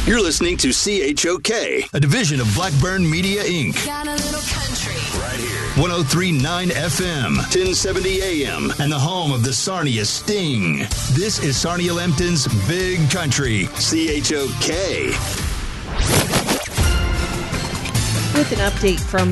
You're listening to CHOK, a division of Blackburn Media, Inc. Got a little country. Right here. 103.9 FM, 1070 AM, and the home of the Sarnia Sting. This is Sarnia Lambton's Big Country, CHOK. With an update from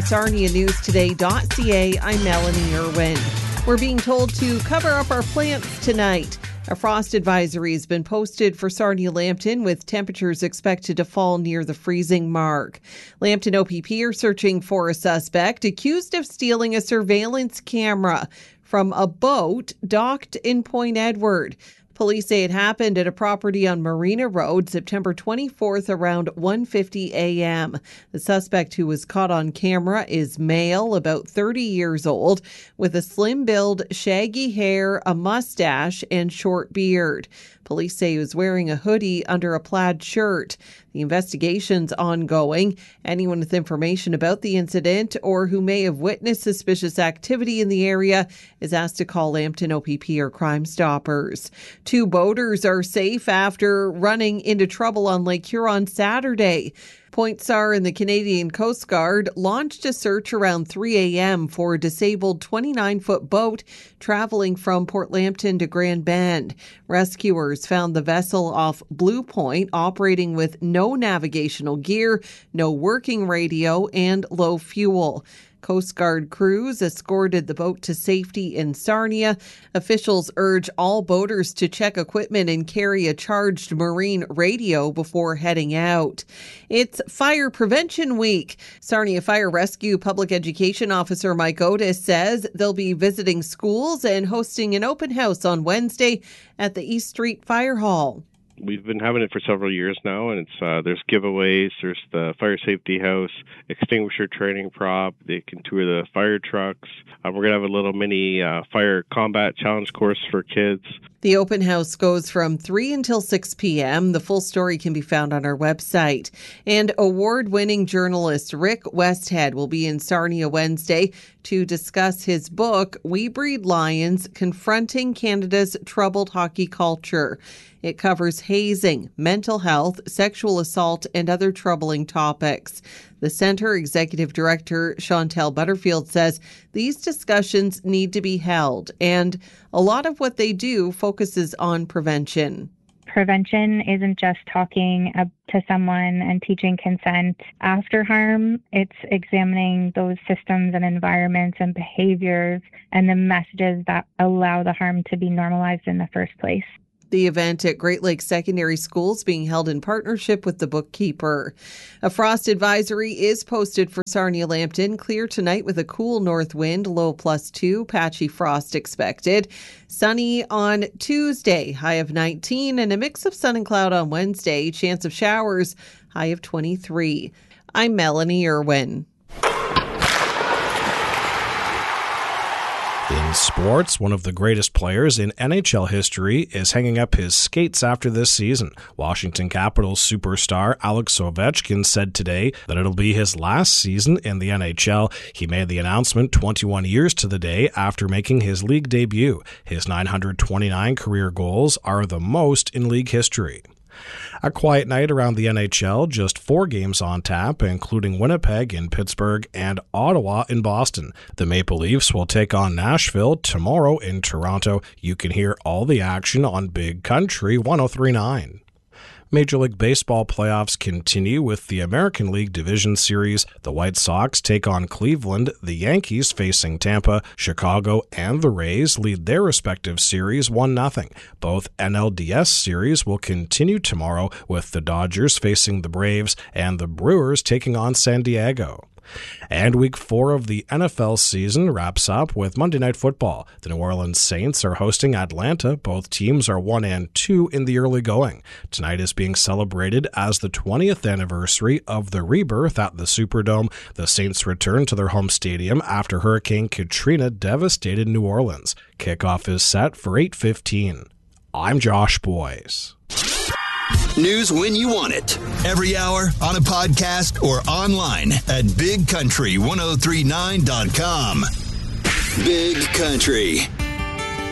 SarniaNewsToday.ca, I'm Melanie Irwin. We're being told to cover up our plants tonight. A frost advisory has been posted for Sarnia Lambton, with temperatures expected to fall near the freezing mark. Lambton OPP are searching for a suspect accused of stealing a surveillance camera from a boat docked in Point Edward. Police say it happened at a property on Marina Road, September 24th, around 1:50 a.m. The suspect, who was caught on camera, is male, about 30 years old, with a slim build, shaggy hair, a mustache, and short beard. Police say he was wearing a hoodie under a plaid shirt. The investigation's ongoing. Anyone with information about the incident or who may have witnessed suspicious activity in the area is asked to call Lambton OPP or Crime Stoppers. 2 boaters are safe after running into trouble on Lake Huron Saturday. Point SAR and the Canadian Coast Guard launched a search around 3 a.m. for a disabled 29-foot boat traveling from Port Lambton to Grand Bend. Rescuers found the vessel off Blue Point, operating with no navigational gear, no working radio, and low fuel. Coast Guard crews escorted the boat to safety in Sarnia. Officials urge all boaters to check equipment and carry a charged marine radio before heading out. It's Fire Prevention Week. Sarnia Fire Rescue Public Education Officer Mike Otis says they'll be visiting schools and hosting an open house on Wednesday at the East Street Fire Hall. We've been having it for several years now, and there's giveaways. There's the fire safety house, extinguisher training prop. They can tour the fire trucks. We're going to have a little mini fire combat challenge course for kids. The open house goes from 3 until 6 p.m. The full story can be found on our website. And award-winning journalist Rick Westhead will be in Sarnia Wednesday to discuss his book, We Breed Lions: Confronting Canada's Troubled Hockey Culture. It covers hazing, mental health, sexual assault, and other troubling topics. The Centre Executive Director Chantel Butterfield says these discussions need to be held, and a lot of what they do focuses on prevention. Prevention isn't just talking to someone and teaching consent after harm. It's examining those systems and environments and behaviors and the messages that allow the harm to be normalized in the first place. The event at Great Lakes Secondary School is being held in partnership with the Bookkeeper. A frost advisory is posted for Sarnia Lambton. Clear tonight with a cool north wind, low +2, patchy frost expected. Sunny on Tuesday, high of 19, and a mix of sun and cloud on Wednesday. Chance of showers, high of 23. I'm Melanie Irwin. In sports, one of the greatest players in NHL history is hanging up his skates after this season. Washington Capitals superstar Alex Ovechkin said today that it'll be his last season in the NHL. He made the announcement 21 years to the day after making his league debut. His 929 career goals are the most in league history. A quiet night around the NHL, just 4 games on tap, including Winnipeg in Pittsburgh and Ottawa in Boston. The Maple Leafs will take on Nashville tomorrow in Toronto. You can hear all the action on Big Country 103.9. Major League Baseball playoffs continue with the American League Division Series. The White Sox take on Cleveland, the Yankees facing Tampa, Chicago, and the Rays lead their respective series 1-0. Both NLDS series will continue tomorrow with the Dodgers facing the Braves and the Brewers taking on San Diego. And Week 4 of the NFL season wraps up with Monday Night Football. The New Orleans Saints are hosting Atlanta. Both teams are 1-2 in the early going. Tonight is being celebrated as the 20th anniversary of the rebirth at the Superdome. The Saints return to their home stadium after Hurricane Katrina devastated New Orleans. Kickoff is set for 8:15. I'm Josh Boyce. News when you want it. Every hour, on a podcast, or online at bigcountry1039.com. Big Country.